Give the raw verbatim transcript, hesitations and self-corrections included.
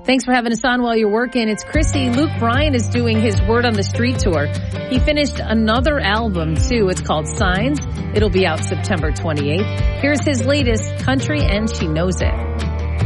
Thanks for having us on while you're working. It's Chrissy. Luke Bryan is doing his Word on the Street tour. He finished another album, too. It's called Signs. It'll be out September twenty-eighth. Here's his latest, Country and She Knows It.